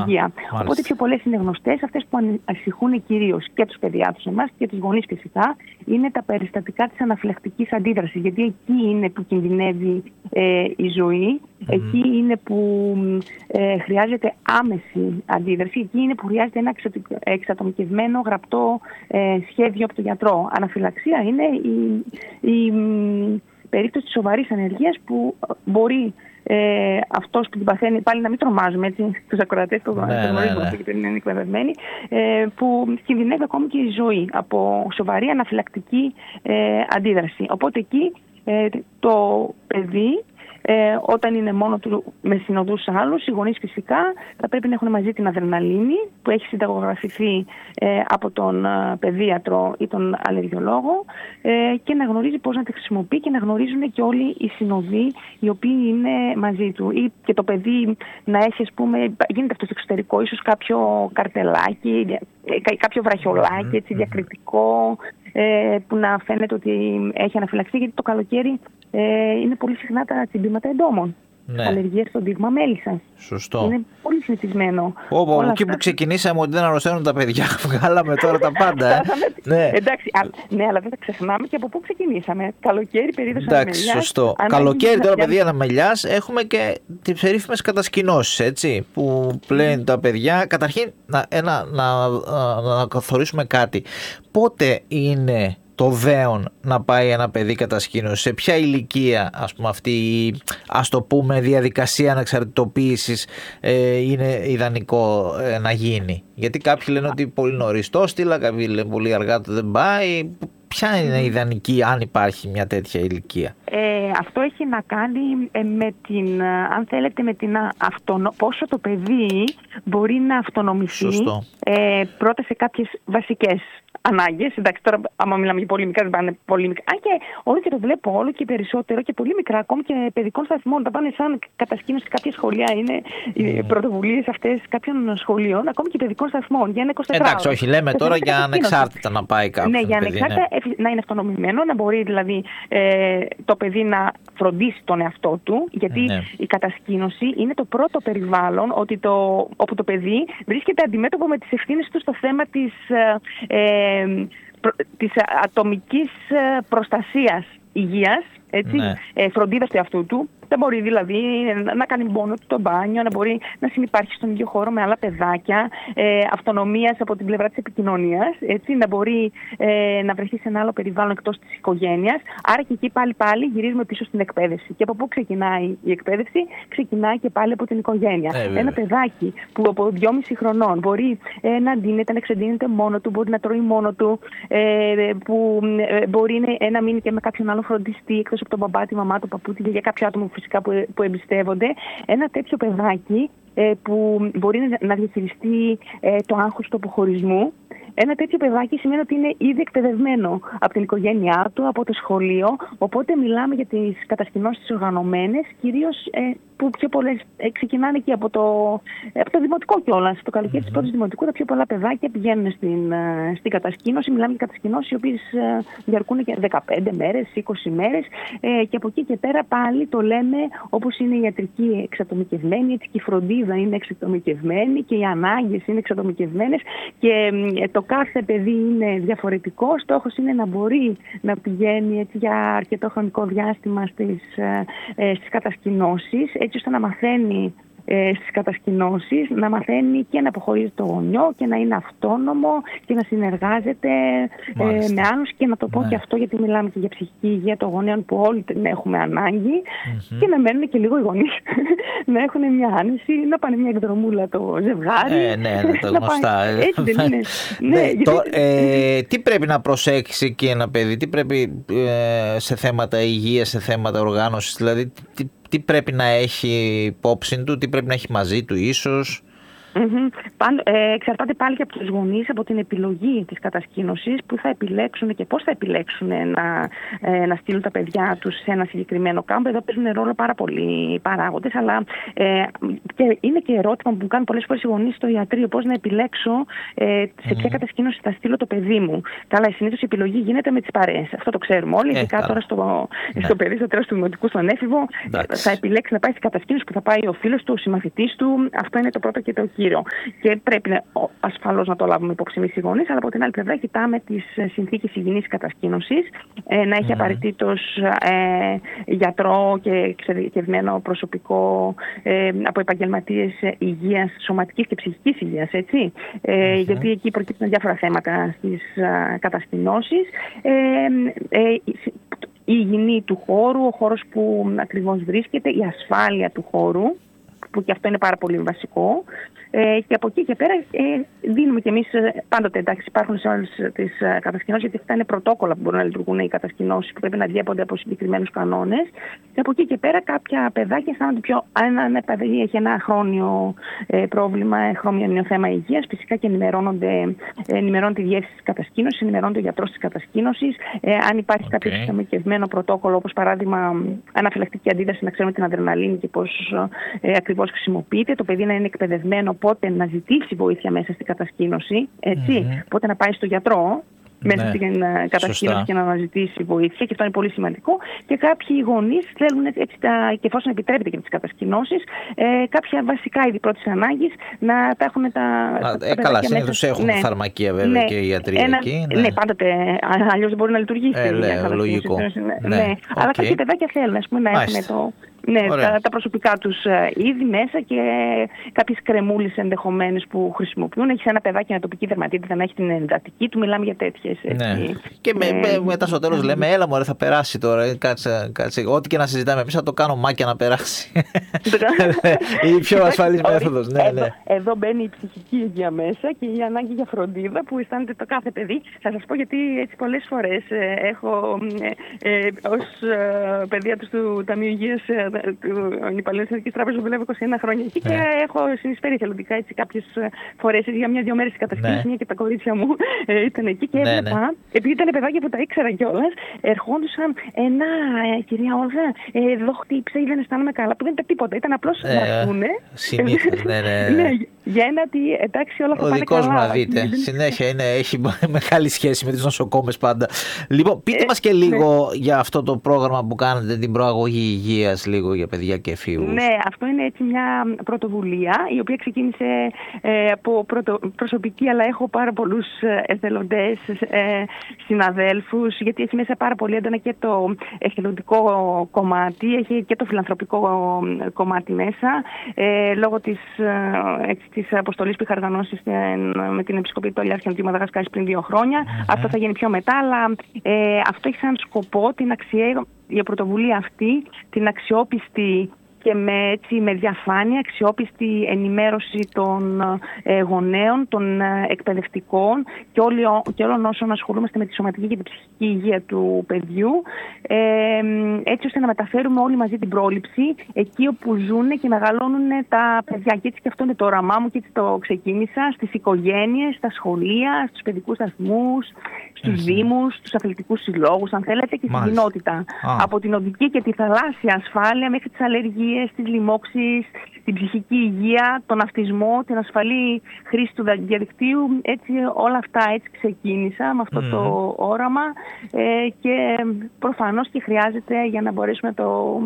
υγεία. Οπότε πιο πολλές είναι γνωστές. Αυτές που ανησυχούν κυρίως και τους παιδιάτρους εμάς και τους γονείς φυσικά είναι τα περιστατικά της αναφυλακτικής αντίδρασης. Γιατί εκεί είναι που κινδυνεύει η ζωή, εκεί είναι που χρειάζεται άμεση αντίδραση, εκεί είναι που χρειάζεται ένα εξατομικευμένο γραπτό σχέδιο από τον γιατρό. Αναφυλαξία είναι η περίπτωση της σοβαρής ανεργίας που μπορεί αυτός που την παθαίνει, πάλι να μην τρομάζουμε έτσι, τους ακροατές το γνωρίζουμε γιατί δεν είναι εκπαιδευμένοι, που κινδυνεύει ακόμη και η ζωή από σοβαρή αναφυλακτική αντίδραση. Οπότε εκεί το παιδί, όταν είναι μόνο του με συνοδούς άλλους, οι γονείς φυσικά θα πρέπει να έχουν μαζί την αδρεναλίνη που έχει συνταγογραφηθεί από τον παιδίατρο ή τον αλλεργιολόγο και να γνωρίζει πώς να τη χρησιμοποιεί και να γνωρίζουν και όλοι οι συνοδοί οι οποίοι είναι μαζί του. Ή και το παιδί να έχει, ας πούμε, γίνεται αυτό στο εξωτερικό, ίσως κάποιο καρτελάκι, κάποιο βραχιολάκι έτσι, διακριτικό, που να φαίνεται ότι έχει αναφυλαξεί, γιατί το καλοκαίρι είναι πολύ συχνά τα τσιμπήματα εντόμων. Ναι. Αλλεργίες στο δείγμα μέλισσας. Σωστό. Είναι πολύ συνηθισμένο. Εκεί που ξεκινήσαμε ότι δεν αρρωσταίνουν τα παιδιά, βγάλαμε τώρα τα πάντα. Ναι. Εντάξει, ναι, αλλά δεν τα ξεχνάμε και από πού ξεκινήσαμε. Καλοκαίρι, περίοδος αναμελιάς. Εντάξει, σωστό. Καλοκαίρι τώρα, παιδιά, αναμελιάς, έχουμε και τις περίφημες κατασκηνώσεις, έτσι, που πλένουν τα παιδιά. Καταρχήν, να καθορίσουμε κάτι. Πότε είναι το δέον να πάει ένα παιδί κατασκήνωση, σε ποια ηλικία, ας πούμε, αυτή η, ας το πούμε, διαδικασία ανεξαρτητοποίησης είναι ιδανικό να γίνει? Γιατί κάποιοι λένε ότι πολύ νωρίς το στείλα, κάποιοι λένε πολύ αργά το δεν πάει. Ποια είναι η ιδανική, αν υπάρχει μια τέτοια ηλικία? Αυτό έχει να κάνει με την, αν θέλετε, με την πόσο το παιδί μπορεί να αυτονομηθεί πρώτα σε κάποιες βασικές ανάγκες. Εντάξει, τώρα, άμα μιλάμε για πολύ μικρά, δεν πάνε πολύ μικρά. Αν και όλο και το βλέπω όλο και περισσότερο και πολύ μικρά, ακόμη και παιδικών σταθμών. Τα πάνε σαν κατασκήνωση σε κάποια σχολεία. Είναι οι πρωτοβουλίες αυτές κάποιων σχολείων, ακόμη και παιδικών σταθμών. Για 24 Εντάξει, όχι, λέμε τώρα για ανεξάρτητα να πάει κάποιο. Ναι, για ανεξάρτητα να είναι αυτονομημένο, να μπορεί δηλαδή το παιδί να φροντίσει τον εαυτό του. Γιατί η κατασκήνωση είναι το πρώτο περιβάλλον όπου το παιδί βρίσκεται αντιμέτωπο με τις ευθύνες του στο θέμα της ατομικής προστασίας υγείας, έτσι, φροντίδας του εαυτού του. Δεν μπορεί δηλαδή να κάνει μόνο του το μπάνιο, να μπορεί να συνυπάρχει στον ίδιο χώρο με άλλα παιδάκια, αυτονομίας από την πλευρά της επικοινωνίας, έτσι, να μπορεί να βρεθεί σε ένα άλλο περιβάλλον εκτός της οικογένειας. Άρα και εκεί πάλι γυρίζουμε πίσω στην εκπαίδευση. Και από πού ξεκινάει η εκπαίδευση? Ξεκινάει και πάλι από την οικογένεια. Ένα παιδάκι που από 2,5 χρονών μπορεί να ντύνεται, να εξεντύνεται μόνο του, μπορεί να τρώει μόνο του, που μπορεί να μείνει και με κάποιον άλλο φροντιστή εκτός από τον μπαμπά, τη μαμά, το παππού, για κάποιο άτομο φυσικά που εμπιστεύονται. Ένα τέτοιο παιδάκι που μπορεί να διαχειριστεί το άγχος του αποχωρισμού. Ένα τέτοιο παιδάκι σημαίνει ότι είναι ήδη εκπαιδευμένο από την οικογένειά του, από το σχολείο. Οπότε μιλάμε για τις κατασκηνώσεις οργανωμένες, κυρίως που πιο πολλές ξεκινάνε και από το δημοτικό κιόλας. Το καλοκαίρι της πρώτης δημοτικού, τα πιο πολλά παιδάκια πηγαίνουν στην κατασκήνωση. Μιλάμε για κατασκηνώσεις οι οποίες διαρκούν και 15 μέρες, 20 μέρες. Και από εκεί και πέρα πάλι το λέμε όπως είναι η ιατρική εξατομικευμένη, έτσι και η φροντίδα είναι εξατομικευμένη και οι ανάγκες είναι εξατομικευμένες. Και το κάθε παιδί είναι διαφορετικό. Στόχος είναι να μπορεί να πηγαίνει έτσι για αρκετό χρονικό διάστημα στις κατασκηνώσεις, έτσι ώστε να μαθαίνει στις κατασκηνώσεις, να μαθαίνει και να αποχωρίζει το γονιό και να είναι αυτόνομο και να συνεργάζεται με άλλους. Και να το πω και αυτό, γιατί μιλάμε και για ψυχική υγεία των γονέων που όλοι την έχουμε ανάγκη, και να μένουν και λίγο οι γονείς να έχουν μια άνεση, να πάνε μια εκδρομούλα το ζευγάρι. Ναι, τα γνωστά. Έτσι δεν είναι? Τι πρέπει να προσέξει εκεί ένα παιδί, τι πρέπει σε θέματα υγείας, σε θέματα οργάνωσης, δηλαδή τι πρέπει να έχει υπόψη του, τι πρέπει να έχει μαζί του ίσως? Εξαρτάται πάλι και από τους γονείς, από την επιλογή της κατασκήνωσης, που θα επιλέξουν και πώς θα επιλέξουν να στείλουν τα παιδιά τους σε ένα συγκεκριμένο κάμπο. Εδώ παίζουν ρόλο πάρα πολλοί παράγοντες, αλλά και είναι και ερώτημα που μου κάνουν πολλές φορές οι γονείς στο ιατρείο, πώς να επιλέξω σε ποια κατασκήνωση θα στείλω το παιδί μου. Καλά, συνήθως η επιλογή γίνεται με τις παρέες. Αυτό το ξέρουμε όλοι, ειδικά τώρα στο παιδί, στο τέλος του δημοτικού, στον έφηβο, θα επιλέξει να πάει στην κατασκήνωση που θα πάει ο φίλος του, ο συμμαθητής του. Αυτό είναι το πρώτο και το κύριο. κύριο. Και πρέπει ασφαλώς να το λάβουμε υπόψη εμείς οι γονείς, αλλά από την άλλη πλευρά κοιτάμε τις συνθήκες υγιεινής κατασκήνωσης, να έχει απαραίτητος γιατρό και εξειδικευμένο προσωπικό από επαγγελματίες υγείας, σωματικής και ψυχικής υγείας, έτσι. Γιατί εκεί προκύπτουν διάφορα θέματα στις κατασκηνώσεις. Η υγιεινή του χώρου, ο χώρος που ακριβώς βρίσκεται, η ασφάλεια του χώρου, που και αυτό είναι πάρα πολύ βασικό. Και από εκεί και πέρα δίνουμε κι εμείς πάντοτε, εντάξει, υπάρχουν σε όλες τις κατασκηνώσεις, γιατί αυτά είναι πρωτόκολλα που μπορούν να λειτουργούν οι κατασκηνώσεις, που πρέπει να διέπονται από συγκεκριμένους κανόνες. Και από εκεί και πέρα κάποια παιδάκια αισθάνονται πιο. Αν ένα παιδί έχει ένα χρόνιο πρόβλημα, χρόνιο θέμα υγείας, φυσικά και ενημερώνεται η διεύθυνση της κατασκήνωσης, ενημερώνεται ο γιατρός της κατασκήνωσης. Αν υπάρχει κάποιο εξειδικευμένο πρωτόκολλο, όπως παράδειγμα αναφυλακτική αντίδραση, να ξέρουμε την αδρεναλίνη και πώς ακριβώς χρησιμοποιείται, το παιδί να είναι εκπαιδευμένο πότε να ζητήσει βοήθεια μέσα στην κατασκήνωση, έτσι, πότε να πάει στο γιατρό μέσα στην κατασκήνωση και να αναζητήσει βοήθεια, και αυτό είναι πολύ σημαντικό. Και κάποιοι γονείς θέλουν, έτσι, και εφόσον επιτρέπεται και τις κατασκηνώσεις, κάποια βασικά είδη πρώτης ανάγκης να τα έχουν καλά, συνήθως έχουν φαρμακεία βέβαια και οι γιατροί εκεί. Ναι, πάντοτε, αλλιώς δεν μπορεί να λειτουργήσει. Λογικό. Αλλά κάποια παιδάκια θέλουν, ας πούμε, να έχουν τα προσωπικά τους είδη μέσα και κάποιες κρεμούλες ενδεχομένες που χρησιμοποιούν. Έχεις ένα παιδάκι με τοπική δερματίτιδα να έχει την εντατική του, μιλάμε για τέτοιες. Ναι. Και μετά στο τέλος λέμε, έλα μωρέ, θα περάσει τώρα. Κάτσε. Ό,τι και να συζητάμε εμείς θα το κάνω μάκια να περάσει. Η πιο ασφαλής μέθοδος. Εδώ μπαίνει η ψυχική υγεία μέσα και η ανάγκη για φροντίδα που αισθάνεται το κάθε παιδί. Θα σας πω γιατί έτσι πολλές φορές έχω ως παιδίατρος του Ταμείου Υγείας του Υπαλλήλου Εθνικής Τράπεζας, δουλεύω 21 χρόνια εκεί και έχω συνεισφέρει εθελοντικά κάποιες φορές για μια-δυο μέρες κατασκήνωση, μια και τα κορίτσια μου ήταν εκεί και έβλεπα, επειδή ήταν παιδάκια που τα ήξερα κιόλας, ερχόντουσαν κυρία Όλγα, εδώ χτύψε ή δεν αισθάνομαι καλά, που δεν ήταν τίποτα, ήταν απλώς να έρθουνε. Συνήθως, ναι. Για ένα ότι εντάξει όλα θα πάνε καλά. Ο δικός μου, να δείτε, συνέχεια έχει μεγάλη σχέση με τις νοσοκόμες πάντα. Λοιπόν, πείτε μας και λίγο για αυτό το πρόγραμμα που κάνετε, την προαγωγή υγείας, λίγο για παιδιά και εφήβους. Ναι, αυτό είναι έτσι μια πρωτοβουλία η οποία ξεκίνησε από προσωπική, αλλά έχω πάρα πολλούς εθελοντές, συναδέλφους, γιατί έχει μέσα πάρα πολύ έντονα και το εθελοντικό κομμάτι, έχει και το φιλανθρωπικό κομμάτι μέσα, λόγω της αποστολής που είχα οργανώσει με την Επισκοπή του Αγίου του Μαδαγασκάρης πριν 2 χρόνια. Αυτό θα γίνει πιο μετά, αλλά αυτό έχει σαν σκοπό η πρωτοβουλία αυτή, την αξιόπιστη και με διαφάνεια, αξιόπιστη ενημέρωση των γονέων, των εκπαιδευτικών και όλων όσων ασχολούμαστε με τη σωματική και τη ψυχική υγεία του παιδιού, έτσι ώστε να μεταφέρουμε όλοι μαζί την πρόληψη εκεί όπου ζουν και μεγαλώνουν τα παιδιά. Και έτσι και αυτό είναι το όραμά μου και έτσι το ξεκίνησα, στις οικογένειες, στα σχολεία, στους παιδικούς σταθμούς, στους δήμους, στους αθλητικούς συλλόγους, αν θέλετε, και στην κοινότητα. Από την οδική και τη θαλάσσια ασφάλεια μέχρι τις αλλεργίες, τις λοιμώξεις, την ψυχική υγεία, τον αυτισμό, την ασφαλή χρήση του διαδικτύου. Έτσι, όλα αυτά έτσι ξεκίνησα με αυτό το όραμα και προφανώς και χρειάζεται για να μπορέσουμε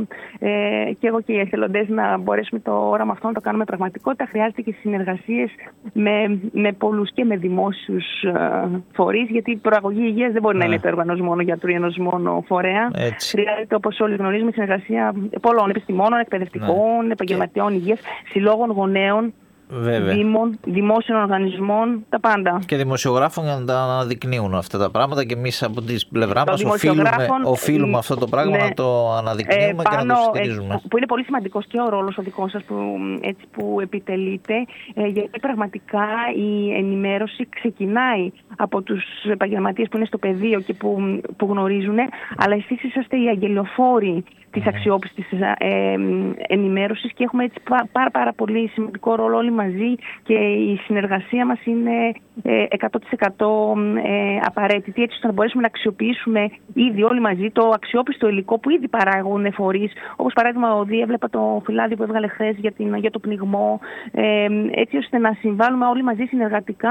και εγώ και οι εθελοντές να μπορέσουμε το όραμα αυτό να το κάνουμε πραγματικότητα. Χρειάζεται και συνεργασίες με πολλούς και με δημόσιους φορείς, γιατί η προαγωγή υγείας δεν μπορεί να είναι το έργο ενός μόνο γιατρού ή ενός μόνο φορέα. Χρειάζεται, όπως όλοι γνωρίζουμε, συνεργασία πολλών επιστημόνων, εκπαιδευτικών, επαγγελματιών υγείας, συλλόγων γονέων, δήμων, δημόσιων οργανισμών, τα πάντα. Και δημοσιογράφων για να τα αναδεικνύουν αυτά τα πράγματα, και εμείς από την πλευρά μας οφείλουμε αυτό το πράγμα να το αναδεικνύουμε και να το στηρίζουμε. Που είναι πολύ σημαντικός και ο ρόλος ο δικός σας που επιτελείτε, γιατί πραγματικά η ενημέρωση ξεκινάει από τους επαγγελματίες που είναι στο πεδίο και που γνωρίζουν, αλλά εσείς είσαστε οι αγγελιοφόροι της αξιόπιστης ενημέρωσης και έχουμε έτσι πάρα πολύ σημαντικό ρόλο όλοι μαζί και η συνεργασία μας είναι 100% απαραίτητη, έτσι ώστε να μπορέσουμε να αξιοποιήσουμε ήδη όλοι μαζί το αξιόπιστο υλικό που ήδη παράγουν φορείς, όπως παράδειγμα έβλεπα το φυλάδιο που έβγαλε χθες για το πνιγμό, έτσι ώστε να συμβάλλουμε όλοι μαζί συνεργατικά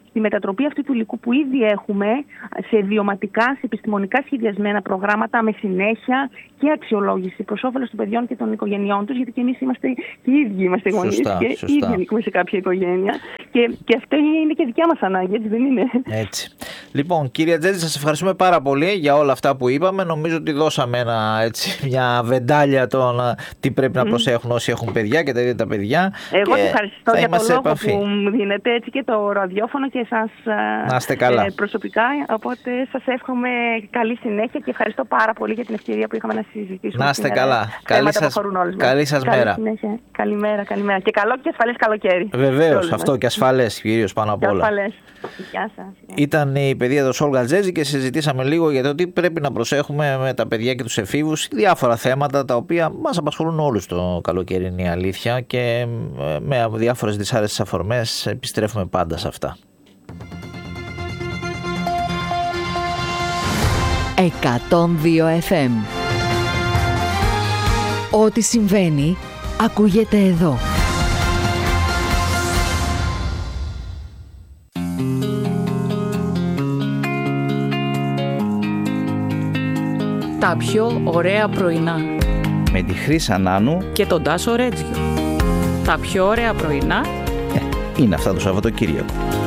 τη μετατροπή αυτού του υλικού που ήδη έχουμε σε βιωματικά, σε επιστημονικά σχεδιασμένα προγράμματα με συνέχεια και αξιολόγηση προς όφελος των παιδιών και των οικογενειών τους, γιατί και εμείς οι ίδιοι είμαστε γονείς και οι ίδιοι ανήκουμε σε κάποια οικογένεια. Και αυτή είναι και δικιά μας ανάγκη, έτσι δεν είναι? Έτσι. Λοιπόν, κυρία Τζέτζη, σας ευχαριστούμε πάρα πολύ για όλα αυτά που είπαμε. Νομίζω ότι δώσαμε μια βεντάλια τι πρέπει να προσέχουν όσοι έχουν παιδιά και τα ίδια τα παιδιά. Εγώ σας ευχαριστώ για τον λόγο που μου δίνετε, έτσι, και το ραδιόφωνο και σας προσωπικά. Οπότε σας εύχομαι καλή συνέχεια και ευχαριστώ πάρα πολύ για την ευκαιρία που είχαμε να συζητήσουμε. Να είστε καλά. Καλή σας μέρα. Καλημέρα. Και καλό και ασφαλές καλοκαίρι. Βεβαίως, αυτό και ασφαλές κυρίως πάνω απ' όλα. Γεια σας. Ήταν η παιδίατρος Όλγα Τζέτζη και συζητήσαμε λίγο για το τι πρέπει να προσέχουμε με τα παιδιά και τους εφήβους, διάφορα θέματα τα οποία μας απασχολούν όλους το καλοκαίρι, είναι η αλήθεια, και με διάφορες δυσάρεστες αφορμές επιστρέφουμε πάντα σε αυτά. 102 FM. Ό,τι συμβαίνει ακούγεται εδώ. Τα πιο ωραία πρωινά. Με τη Χρύσα Νάνου και τον Τάσο Ρέτζιο. Τα πιο ωραία πρωινά είναι αυτά το Σαββατοκύριακο.